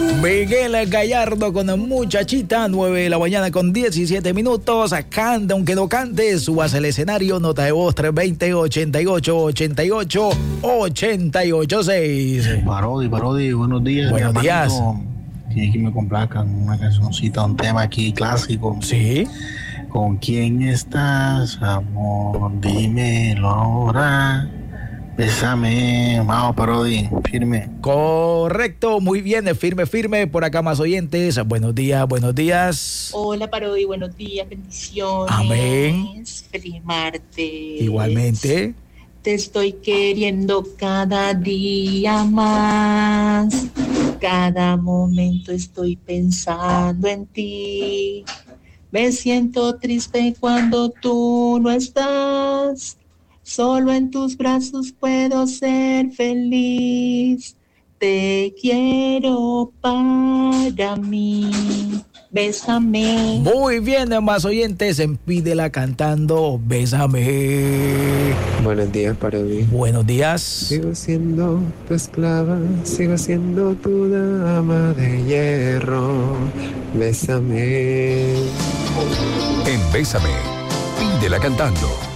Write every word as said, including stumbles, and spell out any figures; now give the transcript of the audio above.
Miguel Gallardo con Muchachita, nueve de la mañana con diecisiete minutos. Canta aunque no cante, subas al escenario, nota de voz tres dos cero, ochenta y ocho, ochenta y ocho, ochenta y ocho seis. Parodi, Parodi, buenos días. Buenos días. Tiene que me complazcan una cancioncita, un tema aquí clásico. Sí. ¿Con quién estás, amor? Dímelo ahora. Bésame, vamos, Parodi, firme. Correcto, muy bien, firme, firme. Por acá más oyentes. Buenos días, buenos días. Hola, Parodi, buenos días, bendiciones. Amén. Feliz martes. Igualmente. Te estoy queriendo cada día más. Cada momento estoy pensando en ti. Me siento triste cuando tú no estás. Solo en tus brazos puedo ser feliz. Te quiero para mí. Bésame. Muy bien, más oyentes, en Pídela cantando Bésame. Buenos días, Parodi. Buenos días. Sigo siendo tu esclava, sigo siendo tu dama de hierro. Bésame. En Bésame, Pídela cantando.